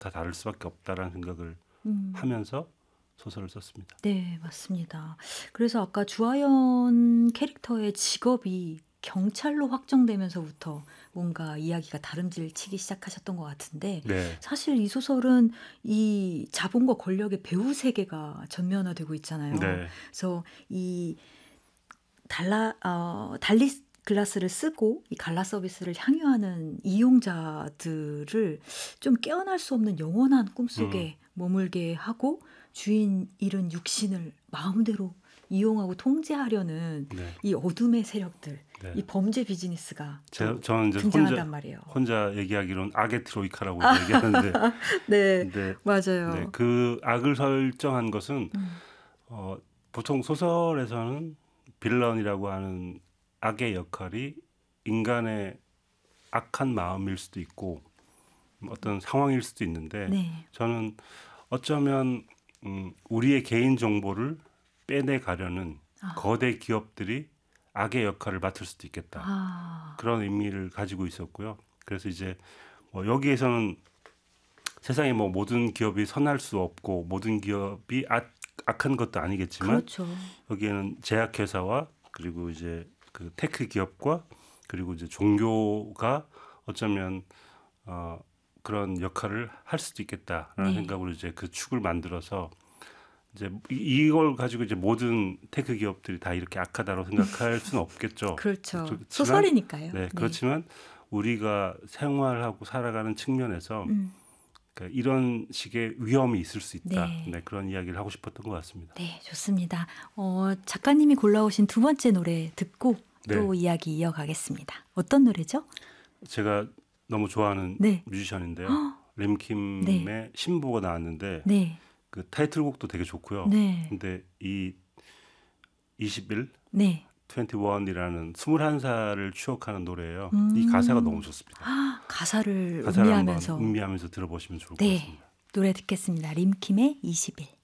다 다를 수밖에 없다라는 생각을 음. 하면서 소설을 썼습니다. 네, 맞습니다. 그래서 아까 주하연 캐릭터의 직업이 경찰로 확정되면서부터 뭔가 이야기가 다름질치기 시작하셨던 것 같은데 네. 사실 이 소설은 이 자본과 권력의 배후 세계가 전면화되고 있잖아요. 네. 그래서 이 달리 글라스를 쓰고 이 갈라 서비스를 향유하는 이용자들을 좀 깨어날 수 없는 영원한 음. 꿈속에 머물게 하고 주인 잃은 육신을 마음대로 이용하고 통제하려는 네. 이 어둠의 세력들, 네. 이 범죄 비즈니스가 또 저는 이제 등장한단 말이에요. 혼자 얘기하기로는 악의 트로이카라고 얘기하는데 네, 근데 네, 맞아요. 그 악을 설정한 것은 음, 보통 소설에서는 빌런이라고 하는 악의 역할이 인간의 악한 마음일 수도 있고 어떤 상황일 수도 있는데 네. 저는 어쩌면 우리의 개인 정보를 빼내가려는 아, 거대 기업들이 악의 역할을 맡을 수도 있겠다. 아, 그런 의미를 가지고 있었고요. 그래서 이제 여기에서는 세상에 뭐 모든 기업이 선할 수 없고 모든 기업이 악한 것도 아니겠지만 그렇죠. 여기에는 제약회사와 그리고 이제 그 테크 기업과 그리고 이제 종교가 어쩌면 그런 역할을 할 수도 있겠다라는 네. 생각으로 이제 그 축을 만들어서 이제 이걸 가지고 이제 모든 테크 기업들이 다 이렇게 악하다고 생각할 수는 없겠죠. 그렇죠. 그렇지만 소설이니까요. 네, 네. 그렇지만 우리가 생활하고 살아가는 측면에서 음, 그러니까 이런 식의 위험이 있을 수 있다. 네. 네, 그런 이야기를 하고 싶었던 것 같습니다. 네, 좋습니다. 작가님이 골라오신 두 번째 노래 듣고 네, 또 이야기 이어가겠습니다. 어떤 노래죠? 제가 너무 좋아하는 네. 뮤지션인데요. 네. 림킴의 신보가 나왔는데 네. 그 타이틀곡도 되게 좋고요. 네. 근데 이 21, 네. 21이라는 21살을 추억하는 노래예요. 이 가사가 너무 음. 좋습니다. 가사를 가사를 한번 음미하면서 음미하면서 들어보시면 좋을 것 네. 같습니다. 노래 듣겠습니다. 림킴의 20일.